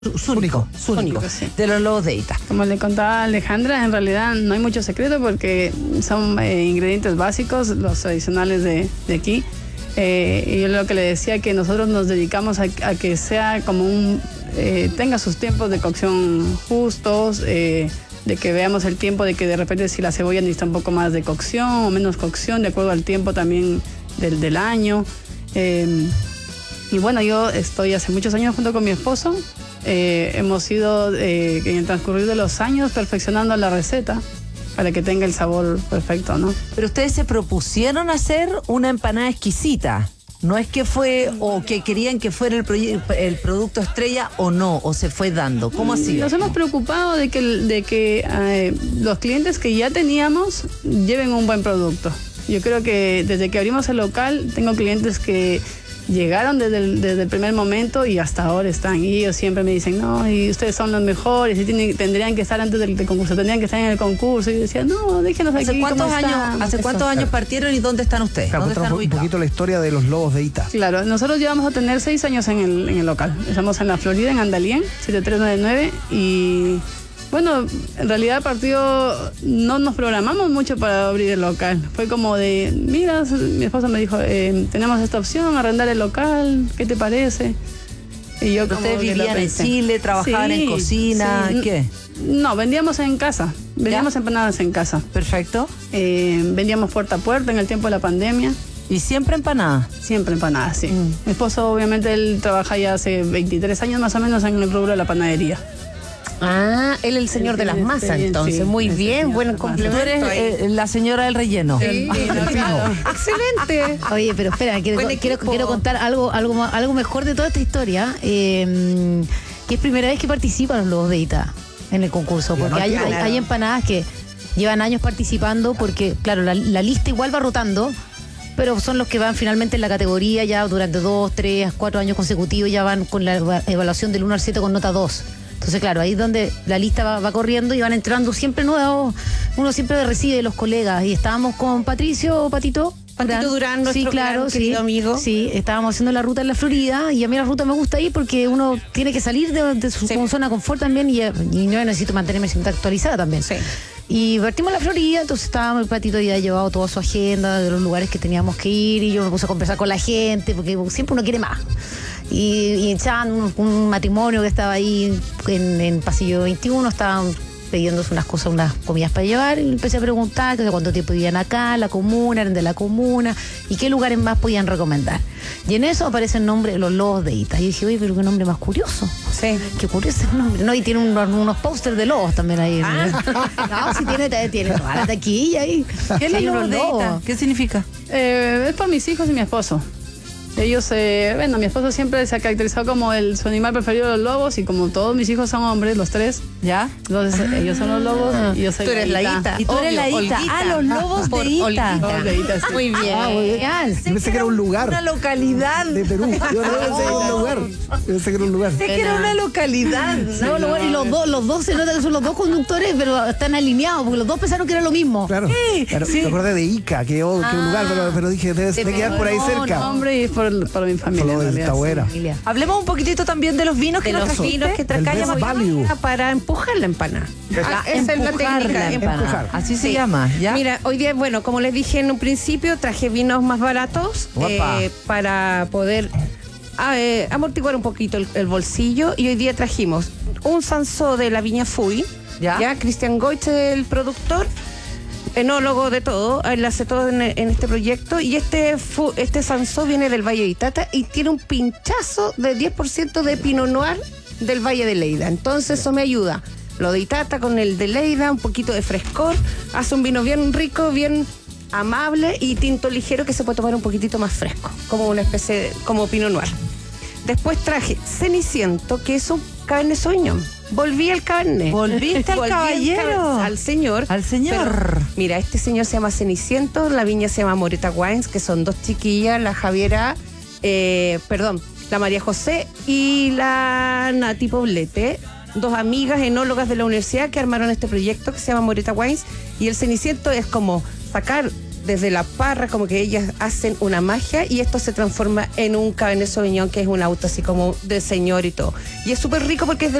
Súnico, sí. de los lobos de Ita. Como le contaba Alejandra, en realidad no hay mucho secreto porque son ingredientes básicos, los tradicionales de aquí. Y yo lo que le decía, que nosotros nos dedicamos a que sea como tenga sus tiempos de cocción justos, de que veamos el tiempo, de que de repente si la cebolla necesita un poco más de cocción o menos cocción, de acuerdo al tiempo también del año. Y bueno, yo estoy hace muchos años junto con mi esposo. Hemos ido en el transcurrir de los años perfeccionando la receta para que tenga el sabor perfecto, ¿no? Pero ustedes se propusieron hacer una empanada exquisita. No es que fue o que querían que fuera el producto estrella o no, o se fue dando. ¿Cómo ha sido? Nos hemos preocupado de que los clientes que ya teníamos lleven un buen producto. Yo creo que desde que abrimos el local tengo clientes que llegaron desde el primer momento y hasta ahora están. Y ellos siempre me dicen, no, y ustedes son los mejores, y tendrían que estar antes del concurso, tendrían que estar en el concurso. Y yo decía, no, déjenos aquí. ¿Hace cuántos años partieron y dónde están ustedes? Claro, ¿Dónde están ubicados? Un poquito la historia de los lobos de Ita. Claro, nosotros llevamos a tener 6 años en el local. Estamos en la Florida, en Andalien, 7399, y bueno, en realidad partido no nos programamos mucho para abrir el local. Fue como de, mira, mi esposa me dijo, tenemos esta opción, arrendar el local, ¿qué te parece? Y yo como ¿Ustedes vivían en Chile, trabajaban en cocina? Sí. ¿Qué? No, vendíamos en casa, vendíamos empanadas en casa. Perfecto. Vendíamos puerta a puerta en el tiempo de la pandemia. ¿Y siempre empanadas? Siempre empanadas, sí. Mi esposo, obviamente, él trabaja ya hace 23 años más o menos en el rubro de la panadería. Ah, él es el señor de las masas, entonces. Sí, muy bien, buen complemento. Tú eres la señora del relleno. Sí, claro. Excelente. Oye, pero espera, quiero contar algo mejor de toda esta historia. Que es primera vez que participan los lobos de Ita en el concurso. Porque hay empanadas que llevan años participando porque, claro, la lista igual va rotando, pero son los que van finalmente en la categoría ya durante 2, 3, 4 años consecutivos, ya van con la evaluación del 1 al 7 con nota 2. Entonces, claro, ahí es donde la lista va corriendo y van entrando siempre nuevos. Uno siempre recibe los colegas. Y estábamos con Patito Durán, nuestro querido amigo. Sí, estábamos haciendo la ruta en la Florida y a mí la ruta me gusta ir porque uno tiene que salir de su zona de confort también y yo necesito mantenerme siempre actualizada también. Sí. Y partimos a la Florida, entonces estábamos, el Patito había llevado toda su agenda de los lugares que teníamos que ir y yo me puse a conversar con la gente porque siempre uno quiere más. Y echaban un matrimonio que estaba ahí en Pasillo 21, estaban pidiéndose unas comidas para llevar, y empecé a preguntar que cuánto tiempo vivían acá, la comuna, eran de la comuna, y qué lugares más podían recomendar. Y en eso aparece el nombre Los Lobos de Ita. Y dije, oye, pero qué nombre más curioso. Sí. Qué curioso el nombre. No, y tiene unos pósters de lobos también ahí. No, sí tiene toda la taquilla ahí. ¿Qué es Los Lobos de Ita? ¿Qué significa? Es por mis hijos y mi esposo. Ellos, mi esposo siempre se ha caracterizado como su animal preferido, los lobos, y como todos mis hijos son hombres, los 3. ¿Ya? Entonces ellos son los lobos y yo soy Tú eres la Ita. Y tú eres la Ita. Los Lobos de Ita. Sí. Muy bien. Yo pensé que era un lugar. Una localidad. De Perú. Yo no pensé que era un lugar. Pensé que era un lugar. Pensé que era una localidad. Y los dos se nota que son los dos conductores, pero están alineados, porque los dos pensaron que era lo mismo. Claro. Claro. Me acordé de Ica, que es un lugar, pero dije, debe quedar por ahí cerca. No, hombre, y por mi familia. Está buena. Hablemos un poquitito también de los vinos que nos trajiste. Para empujar la empanada. Esa es la técnica. Empujar. Así se llama, ¿ya? Mira, hoy día, bueno, como les dije en un principio, traje vinos más baratos para poder amortiguar un poquito el bolsillo. Y hoy día trajimos un Sansó de la Viña Fui. ¿Ya? Cristian Goich, el productor, enólogo de todo, él hace todo en este proyecto, y este Sansó viene del Valle de Itata y tiene un pinchazo de 10% de Pinot Noir del Valle de Leida. Entonces eso me ayuda. Lo de Itata con el de Leida, un poquito de frescor, hace un vino bien rico, bien amable, y tinto ligero que se puede tomar un poquitito más fresco, como una especie como Pinot Noir. Después traje Ceniciento, que es un Cabernet Sauvignon. Volví al Cabernet. ¿Volviste al caballero? Al señor. Al señor. Pero, mira, este señor se llama Ceniciento, la viña se llama Moreta Wines, que son 2 chiquillas, la Javiera, la María José y la Nati Poblete, 2 amigas enólogas de la universidad que armaron este proyecto que se llama Moreta Wines, y el Ceniciento es como sacar desde la parra, como que ellas hacen una magia y esto se transforma en un Cabernet Sauvignon que es un auto así como de señor y todo. Y es súper rico porque es de